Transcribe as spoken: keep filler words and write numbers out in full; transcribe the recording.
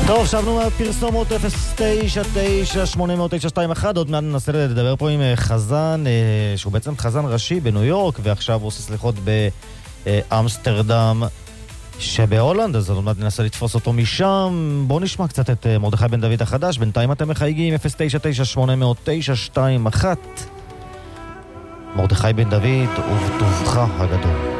טוב, שבנו מהפרסומות אפס תשע תשע שמונה תשע שתיים אחת, עוד מעט ננסה לדבר פה עם חזן, שהוא בעצם חזן ראשי בניו יורק, ועכשיו הוא עושה סליחות באמסטרדם שבהולנד, אז עוד מעט ננסה לתפוס אותו משם. בואו נשמע קצת את מרדכי בן דוד החדש, בינתיים אתם מחייגים אפס תשע תשע שמונה תשע שתיים אחת. מרדכי בן דוד ובטובך הגדול.